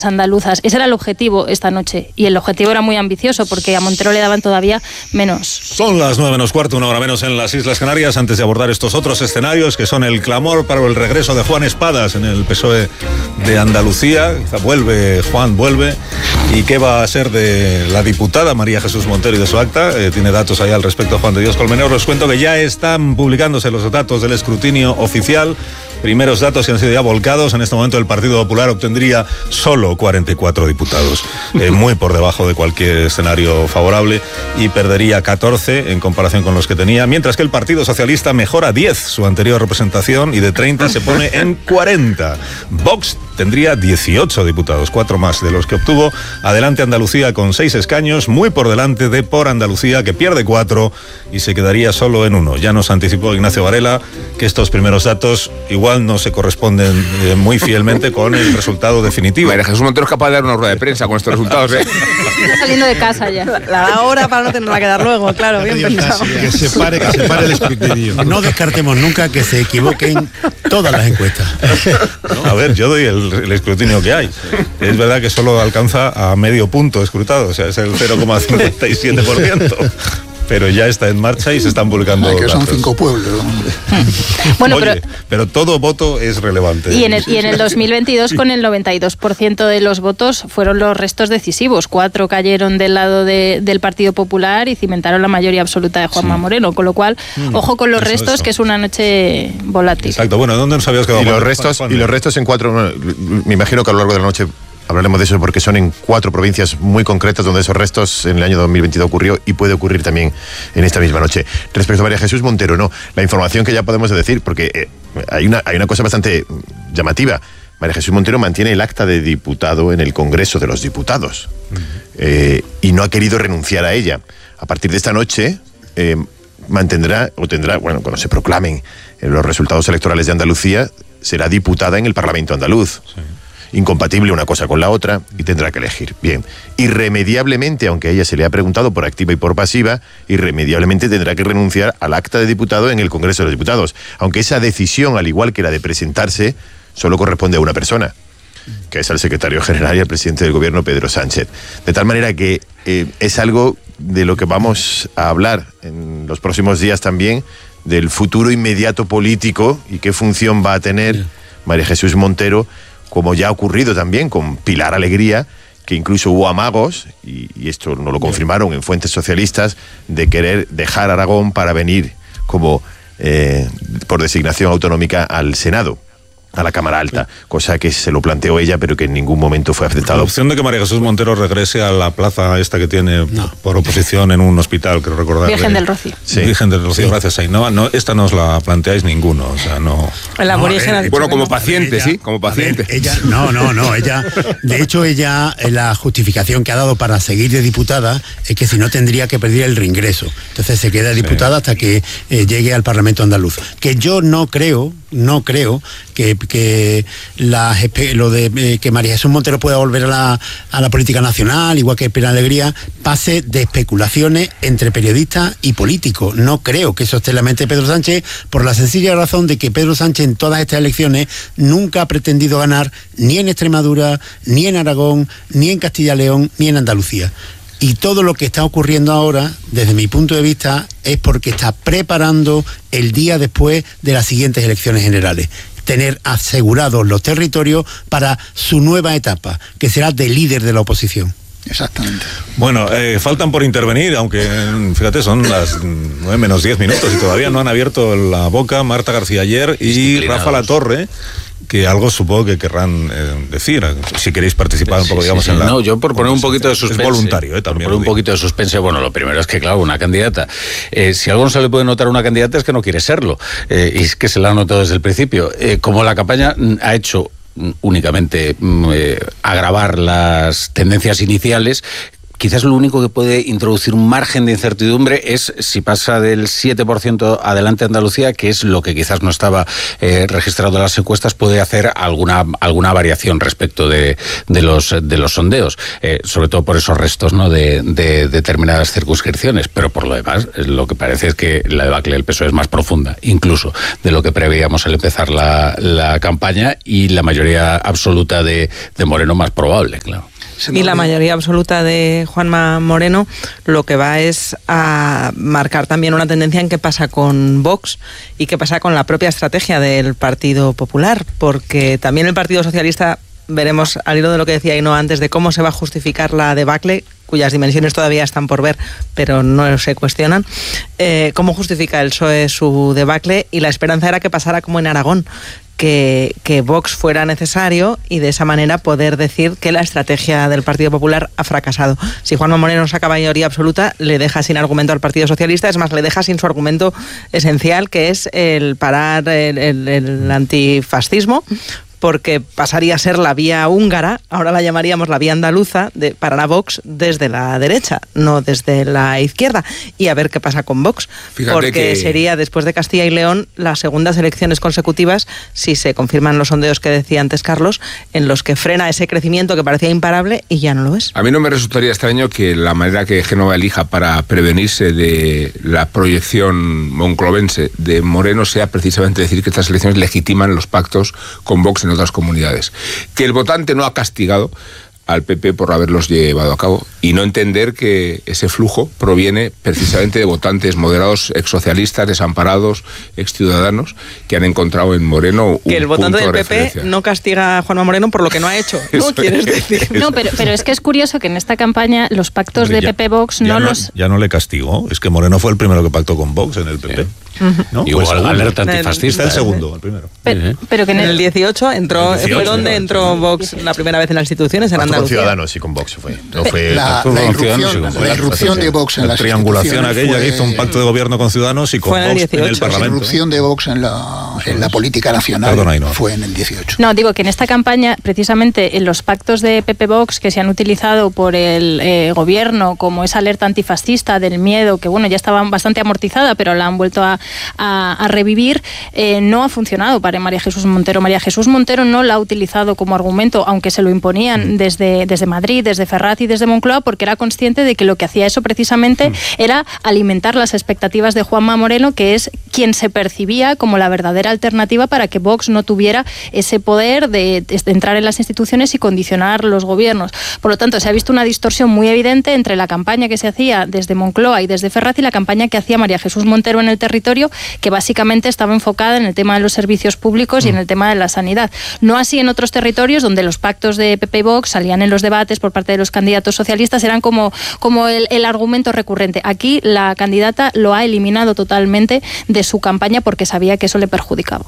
andaluzas. Ese era el objetivo esta noche, y el objetivo era muy ambicioso porque a Montero le daban todavía menos. Son las 9:15, una hora menos en las Islas Canarias. Antes de abordar estos otros escenarios, que son el clamor para el regreso de Juan Espadas en el PSOE de Andalucía. Vuelve Juan, vuelve. ¿Y qué va a ser de la diputada María Jesús Montero y de su acta? Tiene datos ahí al respecto Juan de Dios Colmenero. Os cuento que ya están publicándose los datos del escrutinio oficial. Primeros datos que han sido ya volcados. En este momento el Partido Popular obtendría solo 44 diputados, muy por debajo de cualquier escenario favorable, y perdería 14 en comparación con los que tenía, mientras que el Partido Socialista mejora 10 su anterior representación y de 30 se pone en 40. Vox tendría 18 diputados, 4 más de los que obtuvo. Adelante Andalucía con 6 escaños, muy por delante de Por Andalucía, que pierde 4 y se quedaría solo en 1. Ya nos anticipó Ignacio Varela que estos primeros datos igual no se corresponden muy fielmente con el resultado definitivo. María Jesús Montero es capaz de dar una rueda de prensa con estos resultados, ¿eh? Está saliendo de casa ya. La da ahora para no tenerla que dar luego, claro, bien pensado. Que se pare el escrutinio. No descartemos nunca que se equivoquen todas las encuestas. No, a ver, yo doy el escrutinio que hay. Es verdad que solo alcanza a medio punto escrutado, o sea, es el 0,57%. Pero ya está en marcha y se están publicando que datos. son 5 pueblos. Bueno, Oye, pero todo voto es relevante. Y en el 2022 con el 92% de los votos fueron los restos decisivos. 4 cayeron del lado del Partido Popular y cimentaron la mayoría absoluta de Juanma Moreno. Con lo cual, ojo con los restos, que es una noche volátil. Exacto. Bueno, ¿dónde nos habías quedado? Y los restos en 4, me imagino que a lo largo de la noche hablaremos de eso, porque son en 4 provincias muy concretas donde esos restos en el año 2022 ocurrió y puede ocurrir también en esta misma noche. Respecto a María Jesús Montero, no. La información que ya podemos decir, porque hay una cosa bastante llamativa. María Jesús Montero mantiene el acta de diputado en el Congreso de los Diputados y no ha querido renunciar a ella. A partir de esta noche mantendrá o tendrá, bueno, cuando se proclamen los resultados electorales de Andalucía, será diputada en el Parlamento andaluz. Sí. Incompatible una cosa con la otra y tendrá que elegir. Bien, irremediablemente, aunque a ella se le ha preguntado por activa y por pasiva, irremediablemente tendrá que renunciar al acta de diputado en el Congreso de los Diputados, aunque esa decisión, al igual que la de presentarse, solo corresponde a una persona, que es al secretario general y al presidente del gobierno, Pedro Sánchez. De tal manera que es algo de lo que vamos a hablar en los próximos días también, del futuro inmediato político y qué función va a tener María Jesús Montero, como ya ha ocurrido también con Pilar Alegría, que incluso hubo amagos, y esto no lo confirmaron en fuentes socialistas, de querer dejar Aragón para venir como por designación autonómica al Senado, a la Cámara Alta, cosa que se lo planteó ella, pero que en ningún momento fue aceptado. La opción de que María Jesús Montero regrese a la plaza esta que tiene por oposición en un hospital, creo recordar. Virgen del Rocío. Sí. Virgen del Rocío, gracias Ainhoa. No, esta no os la planteáis ninguno, o sea, no. El aborígena. Bueno, como paciente, ella, sí, como paciente. Ella, ella, de hecho, la justificación que ha dado para seguir de diputada es que si no tendría que pedir el reingreso. Entonces se queda diputada hasta que llegue al Parlamento andaluz. Que yo no creo que que María Jesús Montero pueda volver a la política nacional, igual que Pilar Alegría, pase de especulaciones entre periodistas y políticos. No creo que eso esté en la mente de Pedro Sánchez, por la sencilla razón de que Pedro Sánchez en todas estas elecciones nunca ha pretendido ganar ni en Extremadura, ni en Aragón, ni en Castilla y León, ni en Andalucía. Y todo lo que está ocurriendo ahora, desde mi punto de vista, es porque está preparando el día después de las siguientes elecciones generales. Tener asegurados los territorios para su nueva etapa, que será de líder de la oposición. Exactamente. Bueno, faltan por intervenir, aunque fíjate, son las 9 menos 10 minutos y todavía no han abierto la boca Marta García Ayer y Rafa Latorre, que algo supongo que querrán decir, si queréis participar un poco, digamos, en la... No, yo por poner un poquito de suspense... Es voluntario, también. Por poner un poquito de suspense, bueno, lo primero es que, claro, una candidata, si algo no se le puede notar a una candidata es que no quiere serlo, y es que se la ha notado desde el principio. Como la campaña ha hecho únicamente agravar las tendencias iniciales, quizás lo único que puede introducir un margen de incertidumbre es si pasa del 7% adelante Andalucía, que es lo que quizás no estaba registrado en las encuestas, puede hacer alguna variación respecto de los sondeos, sobre todo por esos restos, ¿no?, de determinadas circunscripciones, pero por lo demás lo que parece es que la debacle del PSOE es más profunda, incluso de lo que preveíamos al empezar la campaña, y la mayoría absoluta de Moreno más probable, claro. Y la mayoría absoluta de Juanma Moreno lo que va es a marcar también una tendencia en qué pasa con Vox y qué pasa con la propia estrategia del Partido Popular, porque también el Partido Socialista, veremos al hilo de lo que decía Ainhoa antes, de cómo se va a justificar la debacle, cuyas dimensiones todavía están por ver, pero no se cuestionan, cómo justifica el PSOE su debacle, y la esperanza era que pasara como en Aragón, que Vox fuera necesario y de esa manera poder decir que la estrategia del Partido Popular ha fracasado. Si Juanma Moreno saca mayoría absoluta, le deja sin argumento al Partido Socialista, es más, le deja sin su argumento esencial, que es el parar el antifascismo, porque pasaría a ser la vía húngara, ahora la llamaríamos la vía andaluza, para Vox desde la derecha, no desde la izquierda. Y a ver qué pasa con Vox, porque sería, después de Castilla y León, las segundas elecciones consecutivas, si se confirman los sondeos que decía antes Carlos, en los que frena ese crecimiento que parecía imparable y ya no lo es. A mí no me resultaría extraño que la manera que Génova elija para prevenirse de la proyección monclovense de Moreno sea precisamente decir que estas elecciones legitiman los pactos con Vox en otras comunidades, que el votante no ha castigado al PP por haberlos llevado a cabo, y no entender que ese flujo proviene precisamente de votantes moderados, exsocialistas, desamparados, exciudadanos, que han encontrado en Moreno un punto de referencia. Que el votante del PP no castiga a Juanma Moreno por lo que no ha hecho, ¿no? ¿Quieres decir? No, pero es que es curioso que en esta campaña los pactos de PP-Vox ya no le castigó, es que Moreno fue el primero que pactó con Vox en el PP. ¿No? Igual alerta antifascista. El segundo, el primero. Pero que en el 18 entró, fue donde entró Vox la primera vez en las instituciones, en Andalucía. Con Ciudadanos y con Vox fue. No fue la irrupción de Vox en la las triangulación aquella que hizo un pacto de gobierno con Ciudadanos y con Vox en el Parlamento. La irrupción de Vox en la política nacional fue en el 18. No, digo que en esta campaña, precisamente en los pactos de PP-Vox que se han utilizado por el gobierno como esa alerta antifascista del miedo, que bueno, ya estaba bastante amortizada, pero la han vuelto a revivir, no ha funcionado para María Jesús Montero. María Jesús Montero no la ha utilizado como argumento, aunque se lo imponían desde Madrid, desde Ferraz y desde Moncloa, porque era consciente de que lo que hacía eso precisamente era alimentar las expectativas de Juanma Moreno, que es quien se percibía como la verdadera alternativa para que Vox no tuviera ese poder de entrar en las instituciones y condicionar los gobiernos. Por lo tanto, se ha visto una distorsión muy evidente entre la campaña que se hacía desde Moncloa y desde Ferraz y la campaña que hacía María Jesús Montero en el territorio, que básicamente estaba enfocada en el tema de los servicios públicos y en el tema de la sanidad. No así en otros territorios donde los pactos de PP y Vox salían en los debates por parte de los candidatos socialistas, eran como el argumento recurrente. Aquí la candidata lo ha eliminado totalmente de su campaña porque sabía que eso le perjudicaba.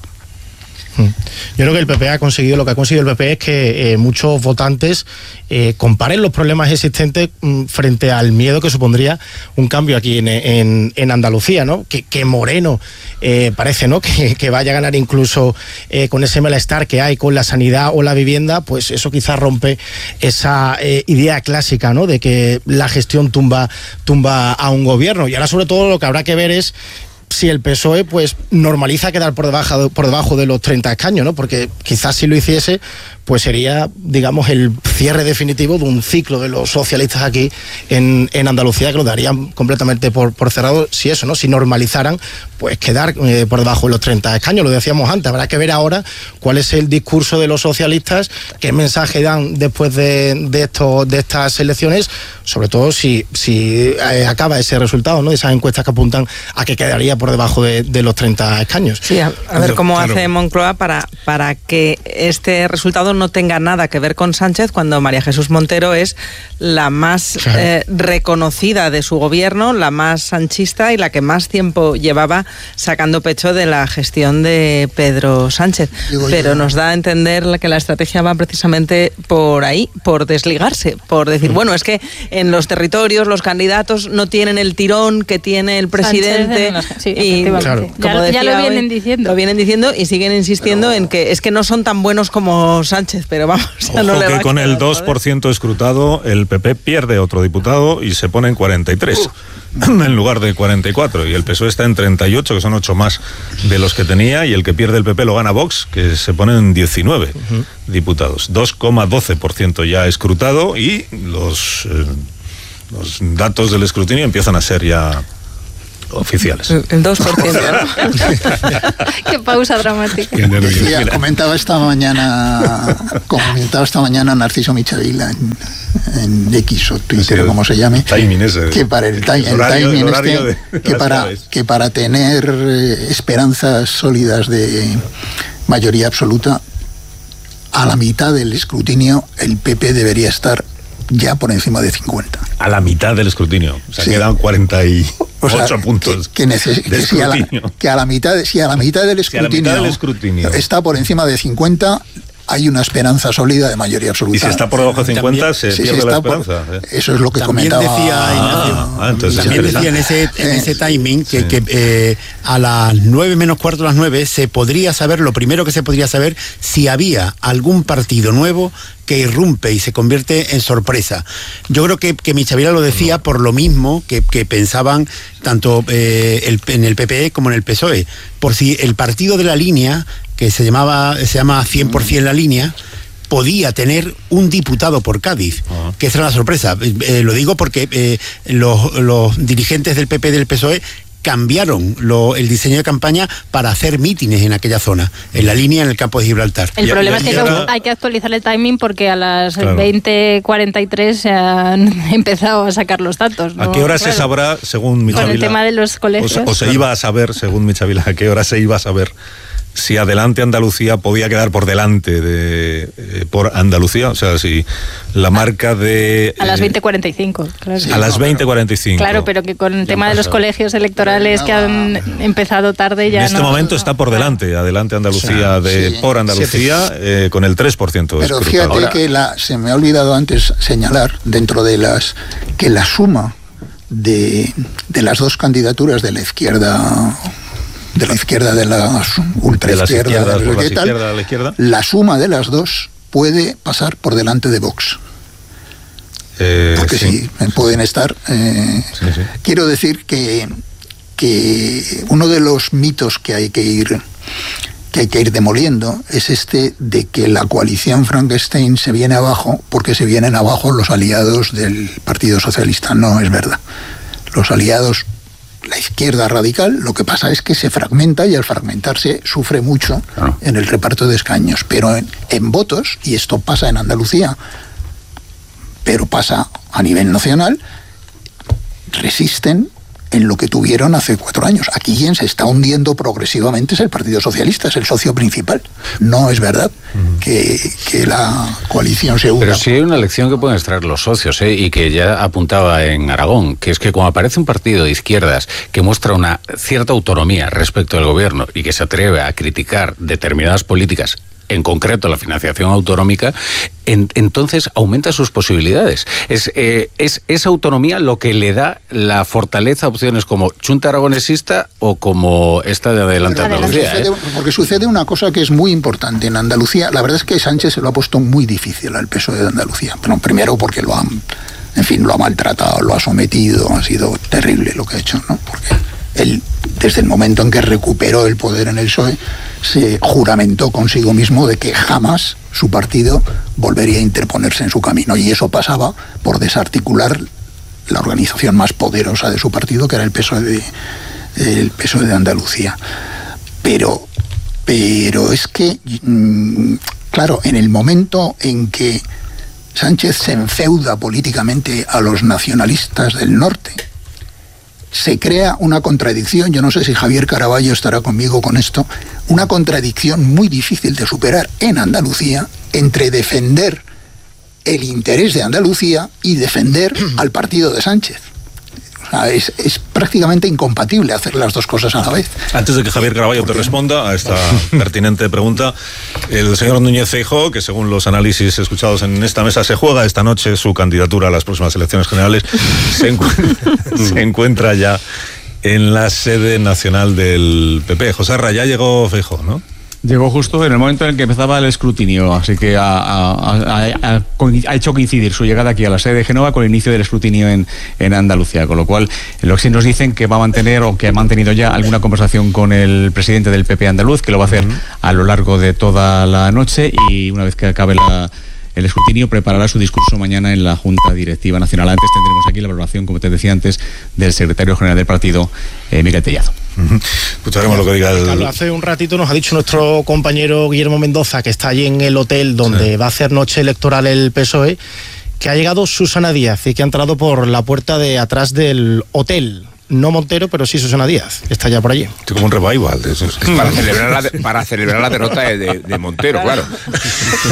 Yo creo que el PP ha conseguido, lo que ha conseguido el PP es que muchos votantes comparen los problemas existentes frente al miedo que supondría un cambio aquí en Andalucía, ¿no? Que Moreno parece, ¿no?, que vaya a ganar incluso con ese malestar que hay con la sanidad o la vivienda, pues eso quizás rompe esa idea clásica, ¿no?, de que la gestión tumba a un gobierno. Y ahora sobre todo lo que habrá que ver es si el PSOE pues normaliza quedar por debajo de los 30 escaños, ¿no? Porque quizás si lo hiciese, pues sería, digamos, el cierre definitivo de un ciclo de los socialistas aquí en Andalucía, que lo darían completamente por cerrado si eso, ¿no? Si normalizaran, pues quedar por debajo de los 30 escaños, lo decíamos antes. Habrá que ver ahora cuál es el discurso de los socialistas, qué mensaje dan después de estas elecciones, sobre todo si acaba ese resultado, ¿no?, de esas encuestas que apuntan a que quedaría por debajo de los 30 escaños. Sí, a ver cómo hace Moncloa para que este resultado no tenga nada que ver con Sánchez, cuando María Jesús Montero es la más reconocida de su gobierno, la más sanchista y la que más tiempo llevaba sacando pecho de la gestión de Pedro Sánchez. Pero nos da a entender que la estrategia va precisamente por ahí, por desligarse, por decir, bueno, es que en los territorios los candidatos no tienen el tirón que tiene el presidente efectivamente. Claro. Ya lo vienen diciendo. Lo vienen diciendo y siguen insistiendo en que es que no son tan buenos como Sánchez, pero vamos, ojo, no le va que con el 2% escrutado el PP pierde otro diputado y se pone en 43 en lugar de 44, y el PSOE está en 38, que son 8 más de los que tenía, y el que pierde el PP lo gana Vox, que se pone en 19 diputados. 2,12% ya escrutado, y los datos del escrutinio empiezan a ser ya oficiales. El 2%. Qué pausa dramática. Comentaba esta mañana Narciso Michavila en X o Twitter, o como se llame, que para el timing que para tener esperanzas sólidas de mayoría absoluta, a la mitad del escrutinio el PP debería estar ya por encima de 50. A la mitad del escrutinio. O sea, quedan 48 puntos. Si a la mitad del escrutinio está por encima de 50, hay una esperanza sólida de mayoría absoluta. Y si está por debajo de 50, se pierde la esperanza. Eso es lo que comentaba. También decía en ese timing que a las 9 menos cuarto, las 9, se podría saber, lo primero que se podría saber, si había algún partido nuevo que irrumpe y se convierte en sorpresa. Yo creo que Michavila lo decía por lo mismo que pensaban tanto en el PPE como en el PSOE, por si el partido de la línea, que se llama 100% la línea, podía tener un diputado por Cádiz, que esa era la sorpresa. Lo digo porque los dirigentes del PP y del PSOE cambiaron el diseño de campaña para hacer mítines en aquella zona, en la línea, en el campo de Gibraltar. El problema es que hay que actualizar el timing porque a las 20:43 se han empezado a sacar los datos, ¿no? ¿A qué hora se sabrá, según Michavila? Con el tema de los colegios. O se iba a saber, según Michavila, ¿a qué hora se iba a saber si Adelante Andalucía podía quedar por delante por Andalucía? O sea, si la marca de... A las 20:45, claro. A las 20:45. Claro, pero que con el tema de los colegios electorales que han empezado tarde ya en este momento está por delante, Adelante Andalucía por Andalucía, con el 3%. Pero fíjate que se me ha olvidado antes señalar, dentro de que la suma de las dos candidaturas de la izquierda, de la ultraizquierda, la suma de las dos puede pasar por delante de Vox. Porque sí, pueden estar. Quiero decir que uno de los mitos que hay que ir demoliendo es este de que la coalición Frankenstein se viene abajo porque se vienen abajo los aliados del Partido Socialista. No es verdad. Los aliados, la izquierda radical, lo que pasa es que se fragmenta, y al fragmentarse sufre mucho en el reparto de escaños, pero en votos, y esto pasa en Andalucía, pero pasa a nivel nacional, resisten en lo que tuvieron hace 4 años. Aquí quien se está hundiendo progresivamente es el Partido Socialista, es el socio principal. No es verdad que la coalición se hunda. Pero sí hay una lección que pueden extraer los socios, y que ya apuntaba en Aragón, que es que cuando aparece un partido de izquierdas que muestra una cierta autonomía respecto al gobierno y que se atreve a criticar determinadas políticas, en concreto la financiación autonómica, entonces aumenta sus posibilidades. Es esa autonomía lo que le da la fortaleza a opciones como Chunta Aragonesista o como esta de Adelante Andalucía. Porque sucede una cosa que es muy importante en Andalucía. La verdad es que Sánchez se lo ha puesto muy difícil al PSOE de Andalucía. Pero primero porque lo ha maltratado, lo ha sometido, ha sido terrible lo que ha hecho, ¿no? Porque él, desde el momento en que recuperó el poder en el PSOE, se juramentó consigo mismo de que jamás su partido volvería a interponerse en su camino, y eso pasaba por desarticular la organización más poderosa de su partido, que era el PSOE de Andalucía. Pero es que, claro, en el momento en que Sánchez se enfeuda políticamente a los nacionalistas del norte, se crea una contradicción. Yo no sé si Javier Caraballo estará conmigo con esto, una contradicción muy difícil de superar en Andalucía entre defender el interés de Andalucía y defender al partido de Sánchez. O sea, es prácticamente incompatible hacer las dos cosas a la vez. Antes de que Javier Caraballo te responda a esta pertinente pregunta, el señor Núñez Feijóo, que según los análisis escuchados en esta mesa se juega esta noche su candidatura a las próximas elecciones generales, se encuentra ya en la sede nacional del PP. José Arra, ya llegó Feijóo, ¿no? Llegó justo en el momento en el que empezaba el escrutinio, así que ha hecho coincidir su llegada aquí a la sede de Génova con el inicio del escrutinio en Andalucía, con lo cual lo que sí nos dicen que va a mantener o que ha mantenido ya alguna conversación con el presidente del PP andaluz, que lo va a hacer a lo largo de toda la noche, y una vez que acabe el escrutinio preparará su discurso mañana en la Junta Directiva Nacional. Antes tendremos aquí la valoración, como te decía antes, del secretario general del partido, Miguel Tellado. Escucharemos lo que diga Carlos, hace un ratito nos ha dicho nuestro compañero Guillermo Mendoza, que está allí en el hotel donde va a hacer noche electoral el PSOE, que ha llegado Susana Díaz y que ha entrado por la puerta de atrás del hotel. No Montero, pero sí Susana Díaz, que está ya por allí. Esto como un revival de eso. Para celebrar la derrota de Montero, claro.